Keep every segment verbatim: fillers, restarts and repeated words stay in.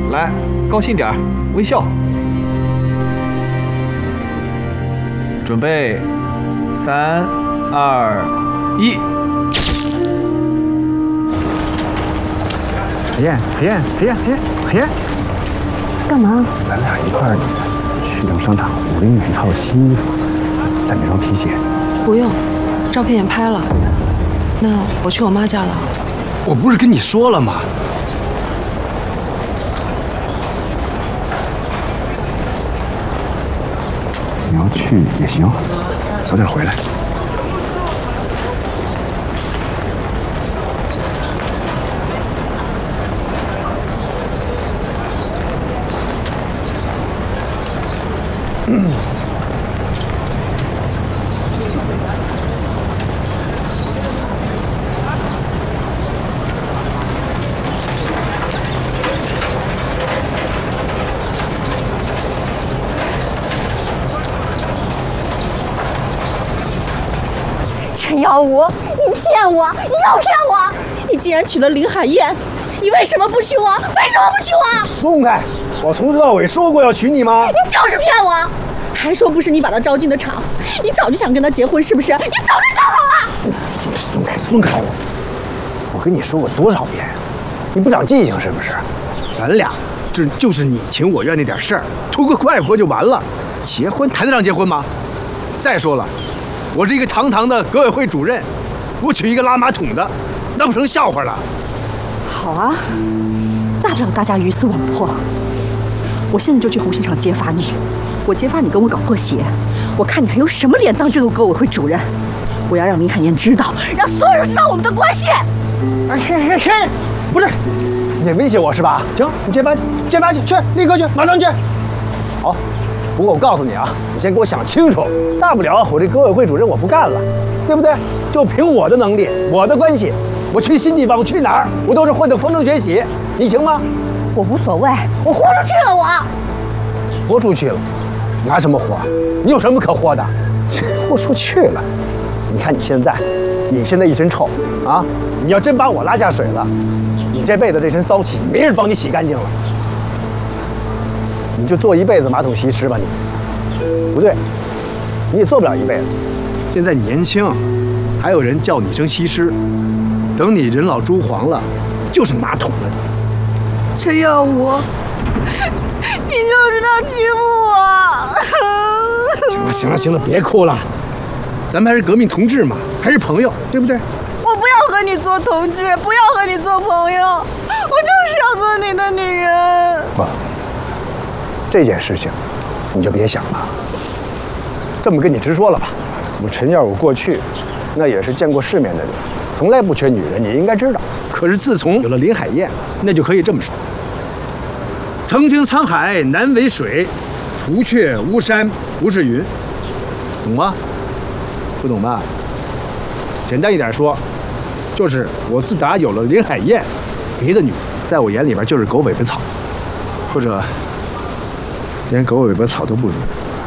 来，高兴点儿，微笑。准备，三、二、一。 海燕，海燕，海燕，海燕，海燕， 干嘛？ 咱俩一块儿去趟商场，我给你买一套新衣服，再买双皮鞋。 不用，照片也拍了。那我去我妈家了。 我不是跟你说了吗？你要去也行，早点回来。嗯。 陈耀武，你骗我！你又骗我！你既然娶了林海燕，你为什么不娶我？为什么不娶我？ 松开！我从头到尾说过要娶你吗？ 你就是骗我！还说不是你把他招进的场，你早就想跟他结婚是不是？你早就想好了！ 松松开，松开我！我跟你说过多少遍，你不长记性是不是？咱俩这就是你情我愿那点事儿，图个快活就完了。结婚谈得上结婚吗？再说了。我是一个堂堂的革委会主任，我娶一个拉马桶的，那不成笑话了？ 好啊，大不了大家鱼死网破。我现在就去红星厂揭发你，我揭发你跟我搞破鞋，我看你还有什么脸当这个革委会主任？我要让林海燕知道，让所有人知道我们的关系。 哎嘿嘿嘿，不是，你威胁我是吧？行，你揭发去，揭发去，去，立刻去，马上去。好。不过我告诉你啊，你先给我想清楚，大不了我这革委会主任我不干了，对不对？就凭我的能力，我的关系，我去新地方，我去哪儿，我都是混得风生水起，你行吗？ 我无所谓，我豁出去了，我豁出去了，拿什么豁？你有什么可豁的？豁出去了，你看你现在，你现在一身臭啊！你要真把我拉下水了，你这辈子这身骚气，没人帮你洗干净了。你就做一辈子马桶西施吧，你不对，你也做不了一辈子。现在你年轻，还有人叫你声西施，等你人老珠黄了，就是马桶了。 陈耀武，你就知道欺负我。 行了行了行了，别哭了，咱们还是革命同志嘛，还是朋友，对不对？ 我不要和你做同志，不要和你做朋友，我就是要做你的女人。 不。这件事情，你就别想了。这么跟你直说了吧，我陈耀武过去，那也是见过世面的人，从来不缺女人，你应该知道。可是自从有了林海燕，那就可以这么说：曾经沧海难为水，除却巫山不是云。懂吗？不懂吧？简单一点说，就是我自打有了林海燕，别的女人在我眼里边就是狗尾巴草，或者。连狗尾巴草都不如。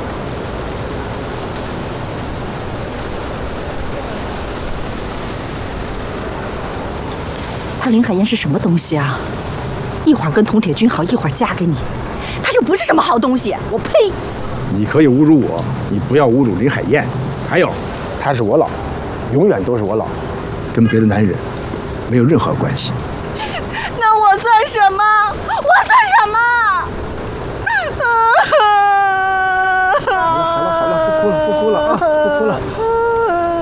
他林海燕是什么东西啊？一会儿跟佟铁军好，一会儿嫁给你，他就不是什么好东西。我呸！ 你可以侮辱我，你不要侮辱林海燕。还有，她是我老婆，永远都是我老婆，跟别的男人没有任何关系。 那我算什么？我算什么？好了好了好了，不哭了不哭了啊，不哭了。